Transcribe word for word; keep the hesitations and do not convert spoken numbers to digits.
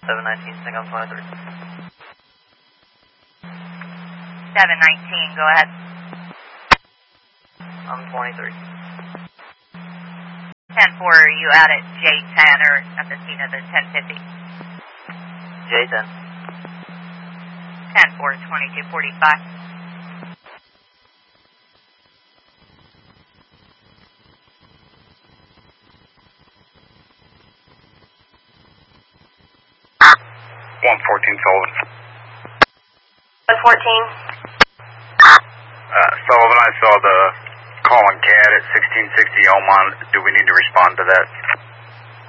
seven nineteen, stick on twenty-three. seven nineteen, go ahead. I'm twenty-three. ten four, are you out at J ten or at the scene of the ten fifty? J ten. ten four, twenty-two forty-five. one fourteen Sullivan. one fourteen. Uh, Sullivan, I saw the calling C A D at sixteen sixty Oman. Do we need to respond to that?